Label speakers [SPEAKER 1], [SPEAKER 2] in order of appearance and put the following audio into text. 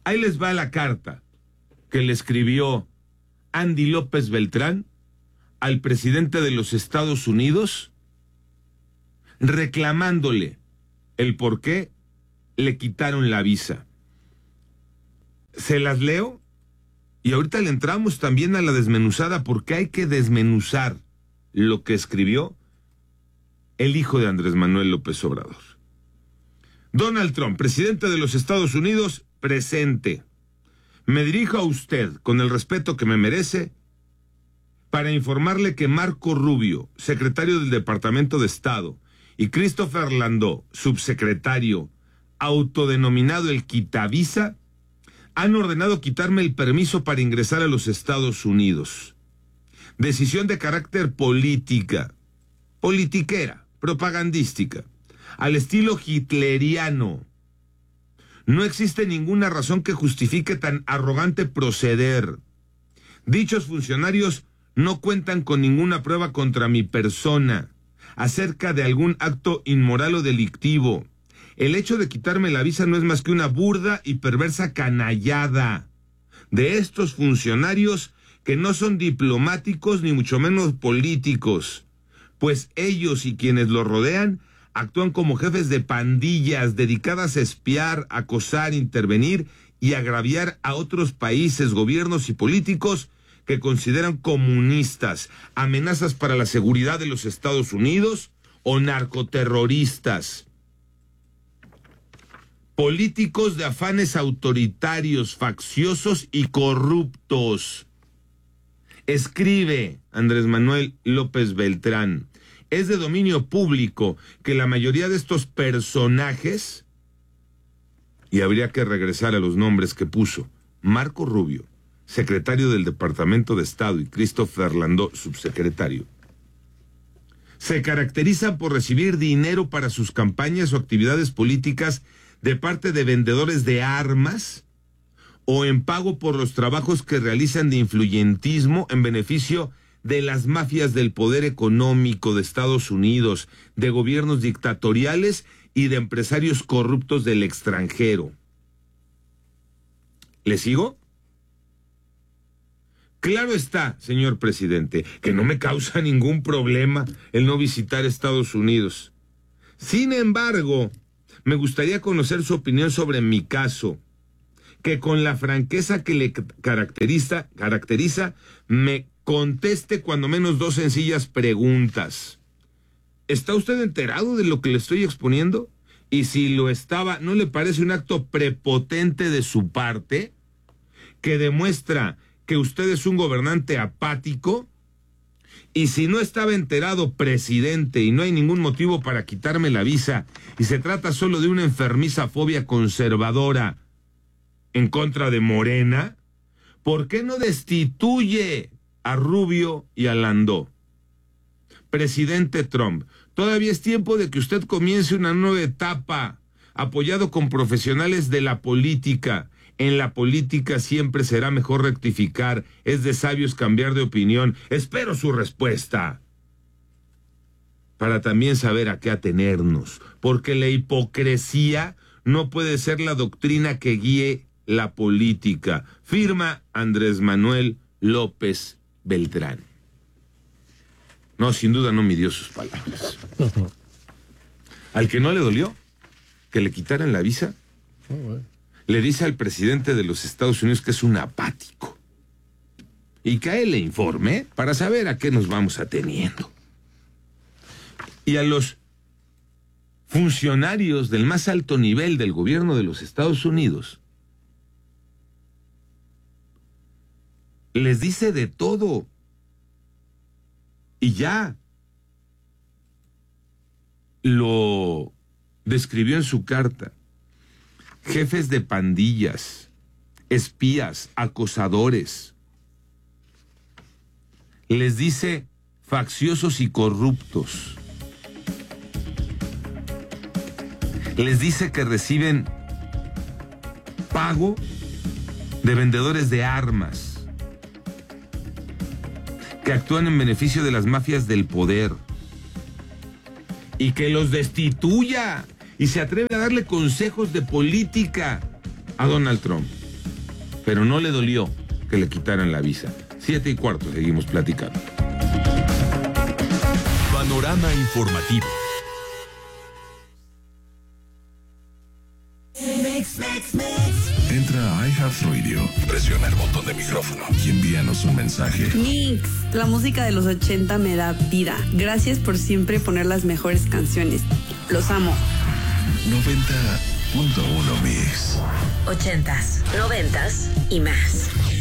[SPEAKER 1] Ahí les va la carta que le escribió Andy López Beltrán al presidente de los Estados Unidos, reclamándole el por qué le quitaron la visa. Se las leo y ahorita le entramos también a la desmenuzada, porque hay que desmenuzar lo que escribió el hijo de Andrés Manuel López Obrador. Donald Trump, presidente de los Estados Unidos, presente. Me dirijo a usted con el respeto que me merece para informarle que Marco Rubio, secretario del Departamento de Estado, y Christopher Landó, subsecretario, autodenominado el quitavisa, han ordenado quitarme el permiso para ingresar a los Estados Unidos. Decisión de carácter politiquera, propagandística, al estilo hitleriano. No existe ninguna razón que justifique tan arrogante proceder. Dichos funcionarios no cuentan con ninguna prueba contra mi persona acerca de algún acto inmoral o delictivo. El hecho de quitarme la visa no es más que una burda y perversa canallada de estos funcionarios que no son diplomáticos ni mucho menos políticos, pues ellos y quienes los rodean actúan como jefes de pandillas dedicadas a espiar, acosar, intervenir y agraviar a otros países, gobiernos y políticos que consideran comunistas, amenazas para la seguridad de los Estados Unidos o narcoterroristas. Políticos de afanes autoritarios, facciosos y corruptos. Escribe Andrés Manuel López Beltrán. Es de dominio público que la mayoría de estos personajes, y habría que regresar a los nombres que puso, Marco Rubio, secretario del Departamento de Estado, y Christopher Landó, subsecretario, se caracterizan por recibir dinero para sus campañas o actividades políticas de parte de vendedores de armas o en pago por los trabajos que realizan de influyentismo en beneficio de las mafias del poder económico de Estados Unidos, de gobiernos dictatoriales y de empresarios corruptos del extranjero. ¿Le sigo? Claro está, señor presidente, que no me causa ningún problema el no visitar Estados Unidos. Sin embargo, me gustaría conocer su opinión sobre mi caso, que con la franqueza que le caracteriza, me conteste cuando menos dos sencillas preguntas. ¿Está usted enterado de lo que le estoy exponiendo? Y si lo estaba, ¿no le parece un acto prepotente de su parte que demuestra que usted es un gobernante apático? Y si no estaba enterado, presidente, y no hay ningún motivo para quitarme la visa, y se trata solo de una enfermiza fobia conservadora en contra de Morena, ¿por qué no destituye a Rubio y a Landó? Presidente Trump, todavía es tiempo de que usted comience una nueva etapa, apoyado con profesionales de la política. En la política siempre será mejor rectificar, es de sabios cambiar de opinión. Espero su respuesta, para también saber a qué atenernos, porque la hipocresía no puede ser la doctrina que guíe la política. Firma Andrés Manuel López Beltrán. No, sin duda no midió sus palabras. Al que no le dolió que le quitaran la visa, le dice al presidente de los Estados Unidos que es un apático y que a él le informe para saber a qué nos vamos ateniendo. Y a los funcionarios del más alto nivel del gobierno de los Estados Unidos les dice de todo. Y ya lo describió en su carta. Jefes de pandillas, espías, acosadores. Les dice facciosos y corruptos. Les dice que reciben pago de vendedores de armas, que actúan en beneficio de las mafias del poder, y que los destituya, y se atreve a darle consejos de política a Donald Trump. pero no le dolió que le quitaran la visa. 7:15, seguimos platicando.
[SPEAKER 2] Panorama informativo.
[SPEAKER 3] Entra a iHeartRadio, presiona el botón de micrófono y envíanos un mensaje.
[SPEAKER 4] Mix, la música de los 80 me da vida. Gracias por siempre poner las mejores canciones. Los amo.
[SPEAKER 3] 90.1 Mix.
[SPEAKER 5] 80s, 90s y más.